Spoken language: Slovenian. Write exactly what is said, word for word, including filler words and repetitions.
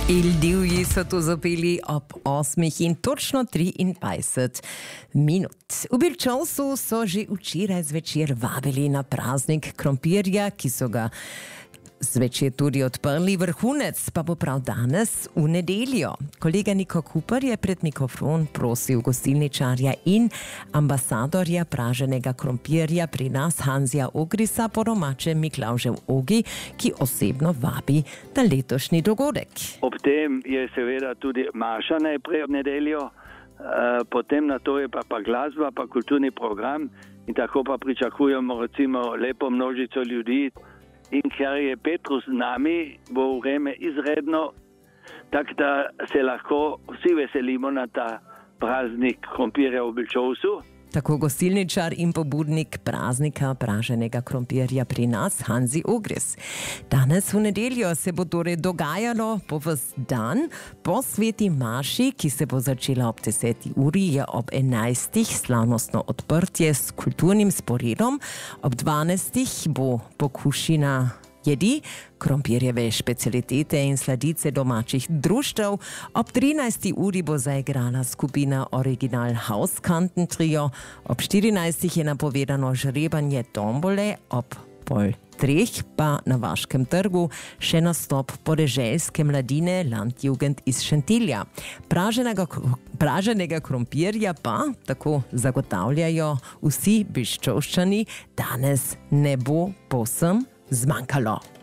Il divji so tu zapeli ob osmih in točno triindvajset minut. V Bilčovcu so že včeraj zvečer vabili na praznik krompirja, ki so ga zvečer tudi odprli. Vrhunec pa bo prav danes v nedeljo. Kolega Niko Kuper je pred mikrofon prosil gostilničarja in ambasadorja praženega krompirja pri nas Hanzija Ogrisa, po domače Miklavžev Ogi, ki osebno vabi na letošnji dogodek. Ob tem je seveda tudi maša najprej v nedeljo, eh, potem na to je pa, pa glasba, pa kulturni program in tako pa pričakujemo recimo lepo množico ljudi. In ker je Petrus z nami, bo vreme izredno, tako da se lahko vsi veselimo na ta praznik krompirja v Bilčovcu. Tako gostilničar in pobudnik praznika praženega krompirja pri nas, Hanzi Ogris. Danes v nedeljo se bo torej dogajalo po ves dan. Po sveti maši, ki se bo začela ob deseti uri, je ob enajstih slavnostno odprtje s kulturnim sporedom. Ob dvanajstih bo pokušina jedi, krompirjeve špecialitete in sladice domačih društev. Ob trinajsti uri bo zaigrala skupina Original Hauskanten Trio. Ob štirinajstih je napovedano žrebanje tombole, ob pol treh pa na Vaškem trgu še nastop podeželske mladine Landjugend iz Šentilja. Praženega, praženega krompirja pa, tako zagotavljajo vsi Biščovščani, danes ne bo povsem zmanjkalo.